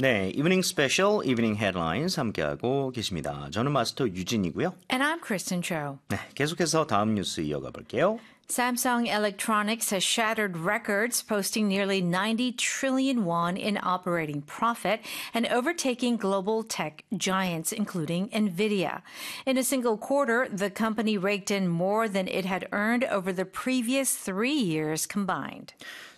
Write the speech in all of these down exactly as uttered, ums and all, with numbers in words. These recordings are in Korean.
네, 이브닝 스페셜, 이브닝 헤드라인스 함께하고 계십니다. 저는 마스터 유진이고요. And I'm Kristen Cho. 네, 계속해서 다음 뉴스 이어가 볼게요. Samsung Electronics has shattered records, posting nearly ninety trillion won in operating profit and overtaking global tech giants, including NVIDIA. In a single quarter, the company raked in more than it had earned over the previous three years combined.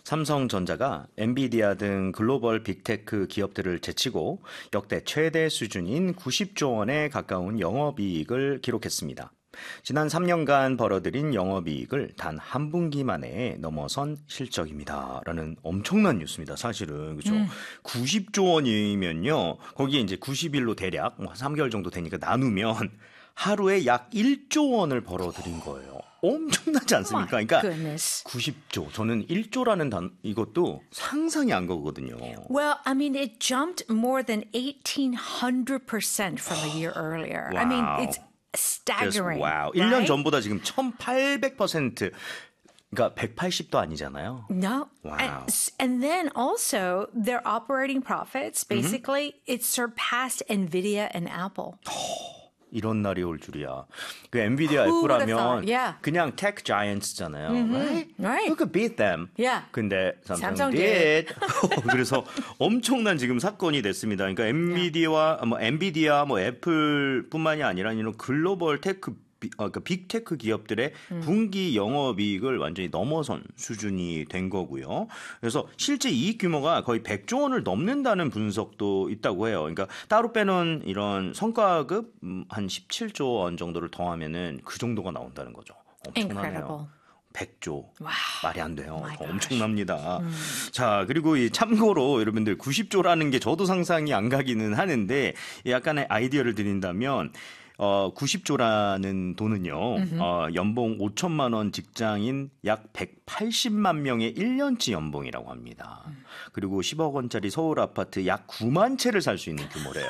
삼성전자가 엔비디아 등 글로벌 빅테크 기업들을 제치고 역대 최대 수준인 구십조 원에 가까운 영업이익을 기록했습니다. 지난 삼 년간 벌어들인 영업이익을 단 한 분기 만에 넘어선 실적입니다. 라는 엄청난 뉴스입니다. 사실은. 그렇죠? 음. 구십조 원이면요. 거기에 이제 구십 일로 대략 뭐 삼 개월 정도 되니까 나누면 하루에 약 일조 원을 벌어들인 거예요. 엄청나지 않습니까? 그러니까 goodness. 구십조. 저는 일조라는 단 이것도 상상이 안 가거든요. Well, I mean, it jumped more than eighteen hundred percent from a year earlier. Wow. I mean, it's staggering. wow. Right? 일 년 전보다 지금 천팔백 퍼센트. 그러니까 백팔십도 아니잖아요. No. Wow. And, and then also their operating profits, basically, mm-hmm. it surpassed NVIDIA and Apple. 이런 날이 올 줄이야. 그 엔비디아 애플하면 yeah. 그냥 tech giants잖아요. Mm-hmm. Right? Right. Who could beat them? Yeah. 근데 Samsung, Samsung did. 그래서 엄청난 지금 사건이 됐습니다. 그러니까 엔비디아와 뭐 엔비디아 뭐 애플뿐만이 아니라 이런 글로벌 테크 어, 그러니까 빅테크 기업들의 음. 분기 영업이익을 완전히 넘어선 수준이 된 거고요. 그래서 실제 이익 규모가 거의 백조 원을 넘는다는 분석도 있다고 해요. 그러니까 따로 빼놓은 이런 성과급 한 십칠조 원 정도를 더하면은 그 정도가 나온다는 거죠. 엄청나네요. Incredible. 백조. Wow. 말이 안 돼요. Oh 엄청납니다. 음. 자, 그리고 이 참고로 여러분들 구십조라는 게 저도 상상이 안 가기는 하는데 약간의 아이디어를 드린다면 어, 구십조라는 돈은요, 어, 연봉 오천만 원 직장인 약 백팔십만 명의 일 년치 연봉이라고 합니다. 그리고 십억 원짜리 서울 아파트 약 구만 채를 살 수 있는 규모래요.